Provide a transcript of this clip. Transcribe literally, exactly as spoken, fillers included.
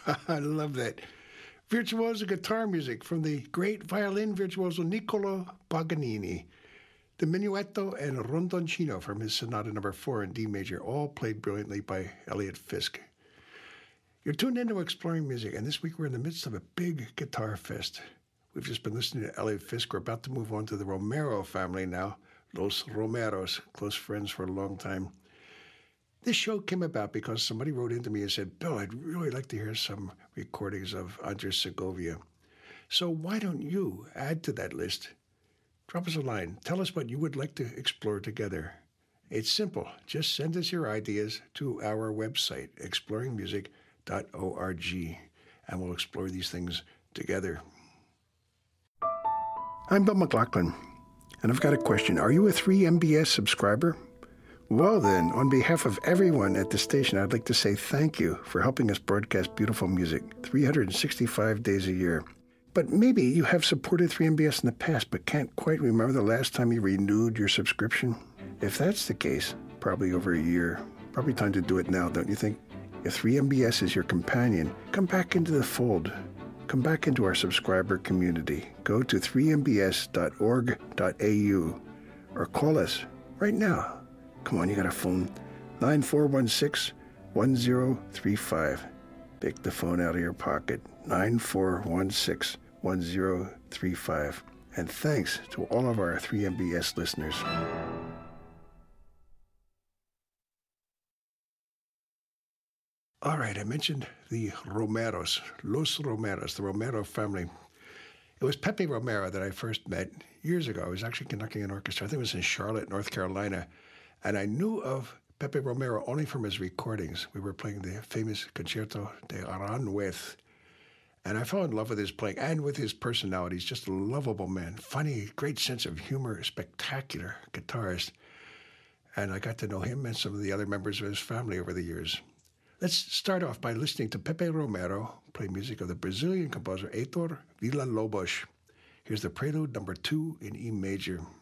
I love that. Virtuoso guitar music from the great violin virtuoso Niccolo Paganini. The Minuetto and Rondoncino from his Sonata Number four in D major, all played brilliantly by Elliot Fisk. You're tuned into Exploring Music, and this week we're in the midst of a big guitar fest. We've just been listening to Elliot Fisk. We're about to move on to the Romero family now, Los Romeros, close friends for a long time. This show came about because somebody wrote into me and said, Bill, I'd really like to hear some recordings of Andres Segovia. So why don't you add to that list? Drop us a line. Tell us what you would like to explore together. It's simple. Just send us your ideas to our website, exploring music dot org, and we'll explore these things together. I'm Bill McLaughlin, and I've got a question. Are you a three M B S subscriber? Well then, on behalf of everyone at the station, I'd like to say thank you for helping us broadcast beautiful music three hundred sixty-five days a year. But maybe you have supported three M B S in the past but can't quite remember the last time you renewed your subscription. If that's the case, probably over a year. Probably time to do it now, don't you think? If three M B S is your companion, come back into the fold. Come back into our subscriber community. Go to three m b s dot org dot a u or call us right now. Come on, you got a phone. nine four one six, one zero three five. Pick the phone out of your pocket. nine four one six, one zero three five. And thanks to all of our three M B S listeners. All right, I mentioned the Romeros, Los Romeros, the Romero family. It was Pepe Romero that I first met years ago. I was actually conducting an orchestra. I think it was in Charlotte, North Carolina. And I knew of Pepe Romero only from his recordings. We were playing the famous Concerto de Aranjuez. And I fell in love with his playing and with his personality. He's just a lovable man, funny, great sense of humor, spectacular guitarist. And I got to know him and some of the other members of his family over the years. Let's start off by listening to Pepe Romero play music of the Brazilian composer Heitor Villa-Lobos. Here's the Prelude number two in E major.